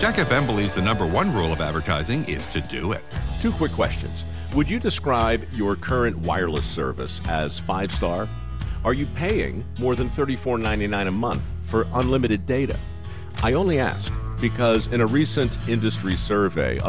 Jack FM believes the number one rule of advertising is to do it. 2 quick questions. Would you describe your current wireless service as 5-star? Are you paying more than $34.99 a month for unlimited data? I only ask because in a recent industry survey,